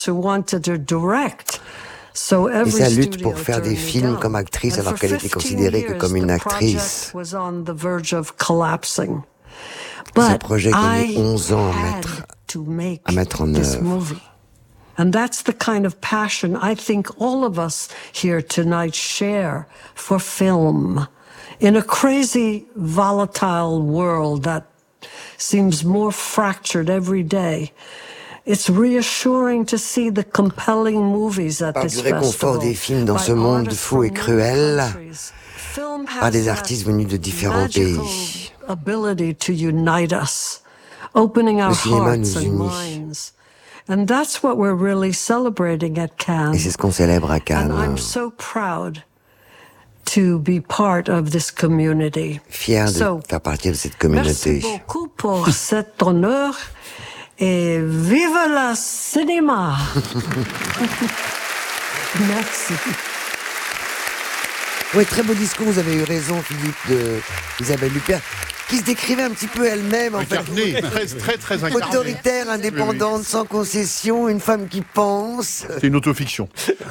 Et sa lutte pour faire des films comme actrice alors qu'elle était considérée que comme une actrice. Ce projet a mis 11 ans à mettre en œuvre. And that's the kind of passion I think all of us here tonight share for film. In a crazy, volatile world that seems more fractured every day, it's reassuring to see the compelling movies at this festival. Par du réconfort des films dans ce monde fou et cruel, par des artistes venus de différents pays. Ability to unite us, opening our hearts and minds. And that's what we're really celebrating at Cannes. Et c'est ce qu'on célèbre à Cannes. And I'm so proud to be part of this community. Fier de faire partie de cette communauté. Merci beaucoup pour cet honneur et vive la cinéma. Merci. Oui, très beau discours, vous avez eu raison, Philippe, de Isabelle Huppert, qui se décrivait un petit peu elle-même, en incarnée, fait. Très incarnée. Autoritaire, indépendante, oui. Sans concession, une femme qui pense. C'est une autofiction.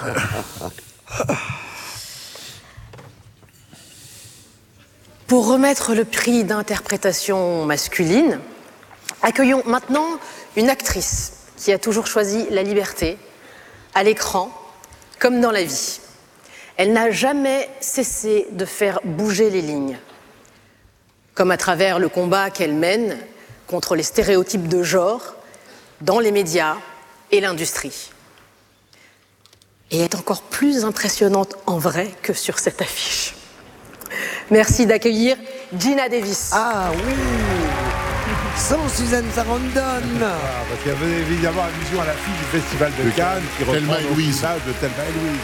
Pour remettre le prix d'interprétation masculine, accueillons maintenant une actrice qui a toujours choisi la liberté, à l'écran comme dans la vie. Elle n'a jamais cessé de faire bouger les lignes, comme à travers le combat qu'elle mène contre les stéréotypes de genre dans les médias et l'industrie. Et elle est encore plus impressionnante en vrai que sur cette affiche. Merci d'accueillir Geena Davis. Ah oui, sans Suzanne Sarandon. Parce qu'il y avait évidemment allusion à la fille du Festival de Cannes qui reprend l'image de Thelma et Louise.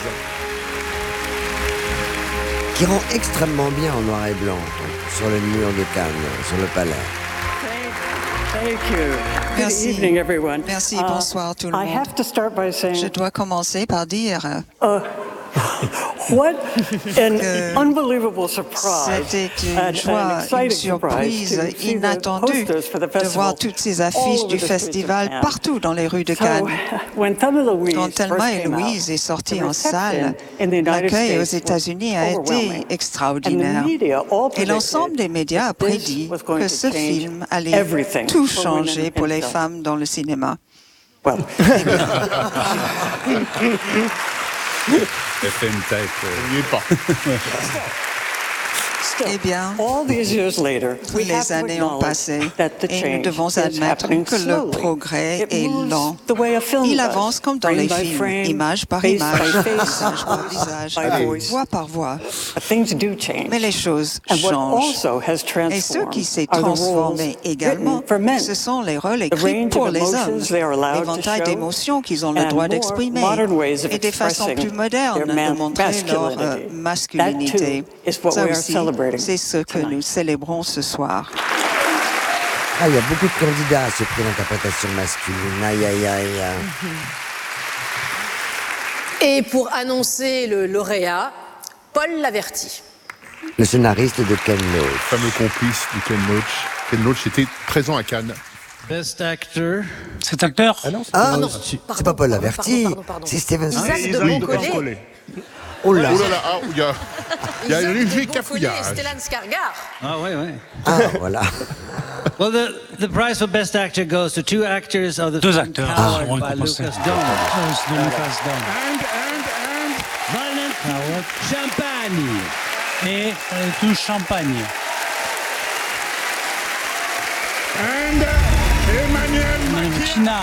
Qui rend extrêmement bien en noir et blanc sur le mur de Cannes, sur le palais. Merci. Merci, bonsoir tout le monde. Je dois commencer par dire c'était une joie, une surprise inattendue de voir toutes ces affiches du festival partout dans les rues de Cannes. Quand Thelma et Louise est sortie en salle, l'accueil aux États-Unis a été extraordinaire. Et l'ensemble des médias a prédit que ce film allait tout changer pour les femmes dans le cinéma. FM Tech, n'y est pas. Eh bien, tous les années ont passé et nous devons admettre que le progrès est lent. Il avance comme dans les films, image par image, visage par visage, voix par voix. Mais les choses changent. Et ce qui s'est transformé également, ce sont les rôles écrits pour les hommes, l'éventail d'émotions qu'ils ont le droit d'exprimer et des façons plus modernes de montrer leur masculinité. Ça aussi, c'est ce que nous célébrons ce soir. Ah, il y a beaucoup de candidats à ce prix d'interprétation masculine. Aïe, aïe, aïe. Et pour annoncer le lauréat, Paul Laverty. Le scénariste de Ken Loach. Le fameux complice de Ken Loach. Ken Loach était présent à Cannes. Best Actor. Cet acteur? Ah non, c'est pas Paul Laverty, c'est Steven Collet. Oh là là, il y a une léger cafouillage. Stellan Skarsgård. Ah oui. Ah voilà. Well, the prize for best actor goes to two actors of the film Coward by Lucas Dohn. Valent Howard Champagne. Et tout champagne. And Emmanuel Machina.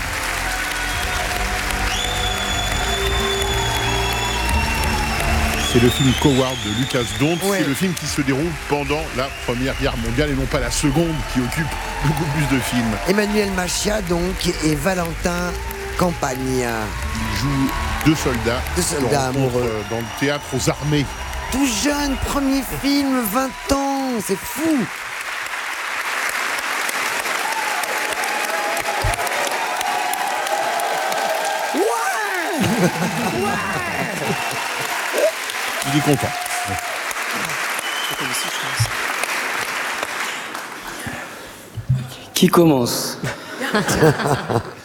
C'est le film Coward de Lucas Dohn. Ouais. C'est le film qui se déroule pendant la Première Guerre mondiale et non pas la Seconde, qui occupe beaucoup plus de films. Emmanuel Machia, donc, et Valentin Campagna. Ils jouent deux soldats amoureux dans le théâtre aux armées. Tout jeune, premier film, 20 ans, c'est fou. Il est content. Qui commence?